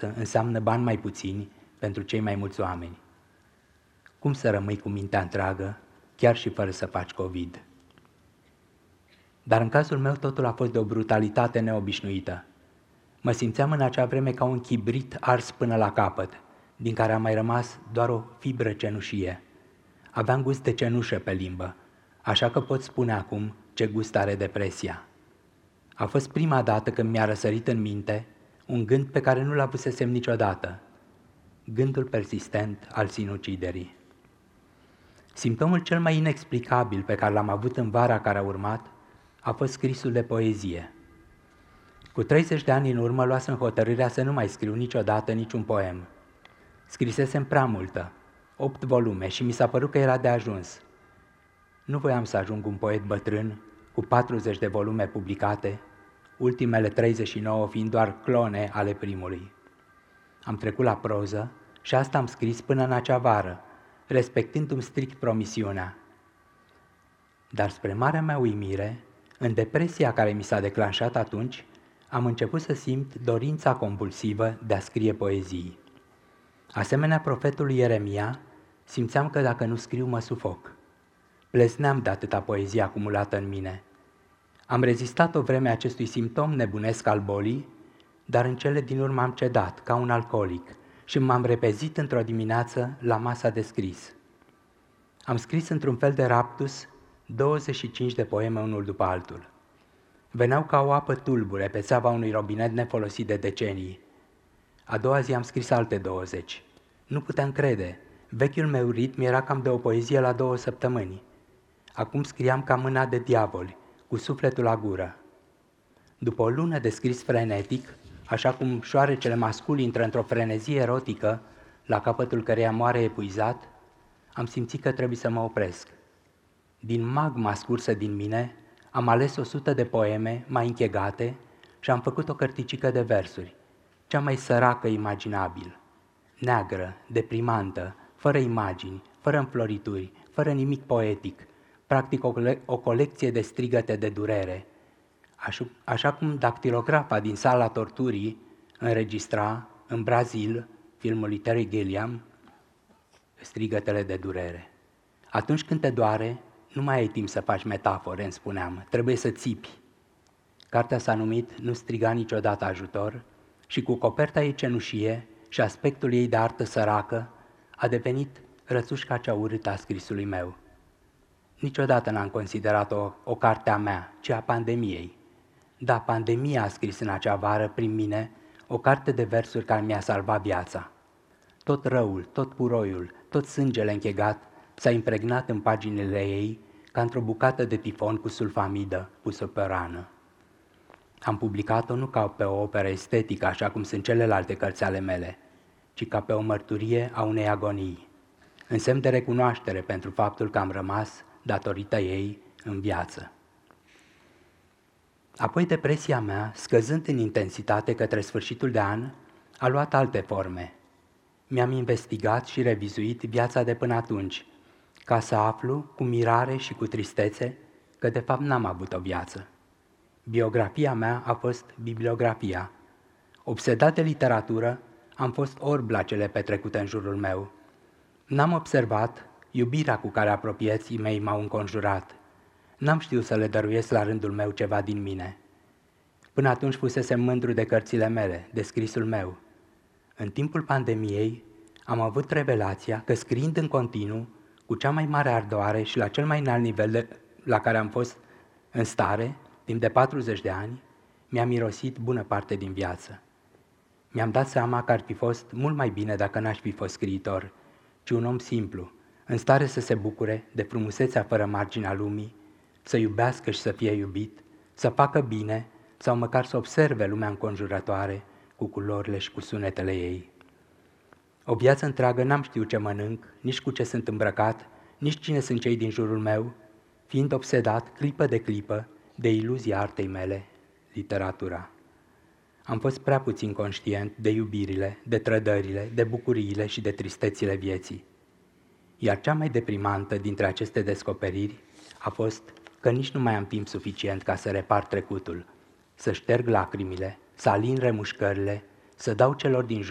viață înseamnă bani mai puțini pentru cei mai mulți oameni. Cum să rămâi cu mintea întreagă, chiar și fără să faci COVID? Dar în cazul meu totul a fost de o brutalitate neobișnuită. Mă simțeam în acea vreme ca un chibrit ars până la capăt, din care a mai rămas doar o fibră cenușie. Aveam gust de cenușă pe limbă, așa că pot spune acum ce gust are depresia. A fost prima dată când mi-a răsărit în minte un gând pe care nu l-avusesem niciodată, gândul persistent al sinuciderii. Simptomul cel mai inexplicabil pe care l-am avut în vara care a urmat a fost scrisul de poezie. Cu 30 de ani în urmă luasem hotărârea să nu mai scriu niciodată niciun poem. Scrisesem prea multă, 8 volume, și mi s-a părut că era de ajuns. Nu voiam să ajung un poet bătrân, cu 40 de volume publicate, ultimele 39 fiind doar clone ale primului. Am trecut la proză și asta am scris până în acea vară, respectându-mi strict promisiunea. Dar spre marea mea uimire, în depresia care mi s-a declanșat atunci, am început să simt dorința compulsivă de a scrie poezii. Asemenea profetului Ieremia, simțeam că dacă nu scriu mă sufoc. Plezneam de atâta poezie acumulată în mine. Am rezistat o vreme acestui simptom nebunesc al bolii, dar în cele din urmă am cedat, ca un alcoolic, și m-am repezit într-o dimineață la masa de scris. Am scris într-un fel de raptus 25 de poeme unul după altul. Veneau ca o apă tulbure pe țeava unui robinet nefolosit de decenii. A doua zi am scris alte 20. Nu puteam crede. Vechiul meu ritm era cam de o poezie la 2 săptămâni. Acum scriam ca mâna de diavoli, cu sufletul la gură. După o lună de scris frenetic, așa cum șoarecele mascul intră într-o frenezie erotică, la capătul căreia moare epuizat, am simțit că trebuie să mă opresc. Din magma scursă din mine, am ales 100 de poeme mai închegate și am făcut o cărticică de versuri, cea mai săracă imaginabil, neagră, deprimantă, fără imagini, fără înflorituri, fără nimic poetic, practic o colecție de strigăte de durere, așa cum dactilografa din sala torturii înregistra în Brazil, filmul lui Terry Gilliam, strigătele de durere. Atunci când te doare, nu mai ai timp să faci metafore, îmi spuneam, trebuie să țipi. Cartea s-a numit Nu striga niciodată ajutor și cu coperta ei cenușie și aspectul ei de artă săracă a devenit rățușca cea urâtă a scrisului meu. Niciodată n-am considerat-o o carte a mea, ci a pandemiei. Da, pandemia a scris în acea vară, prin mine, o carte de versuri care mi-a salvat viața. Tot răul, tot puroiul, tot sângele închegat s-a impregnat în paginile ei ca într-o bucată de tifon cu sulfamidă pusă pe o rană. Am publicat-o nu ca pe o operă estetică, așa cum sunt celelalte cărți ale mele, ci ca pe o mărturie a unei agonii, în semn de recunoaștere pentru faptul că am rămas, datorită ei, în viață. Apoi depresia mea, scăzând în intensitate către sfârșitul de an, a luat alte forme. Mi-am investigat și revizuit viața de până atunci, ca să aflu cu mirare și cu tristețe că de fapt n-am avut o viață. Biografia mea a fost bibliografia. Obsedat de literatură, am fost orb la cele petrecute în jurul meu. N-am observat iubirea cu care apropieții mei m-au înconjurat. N-am știut să le dăruiesc la rândul meu ceva din mine. Până atunci fusesem mândru de cărțile mele, de scrisul meu. În timpul pandemiei am avut revelația că scriind în continuu, cu cea mai mare ardoare și la cel mai înalt nivel la care am fost în stare, timp de 40 de ani, mi-a mirosit bună parte din viață. Mi-am dat seama că ar fi fost mult mai bine dacă n-aș fi fost scriitor, ci un om simplu, în stare să se bucure de frumusețea fără margine a lumii, să iubească și să fie iubit, să facă bine sau măcar să observe lumea înconjurătoare cu culorile și cu sunetele ei. O viață întreagă n-am știut ce mănânc, nici cu ce sunt îmbrăcat, nici cine sunt cei din jurul meu, fiind obsedat clipă de clipă de iluzia artei mele, literatura. Am fost prea puțin conștient de iubirile, de trădările, de bucuriile și de tristețile vieții. Iar cea mai deprimantă dintre aceste descoperiri a fost că nici nu mai am timp suficient ca să repar trecutul, să șterg lacrimile, să alin remușcările, să dau celor din jur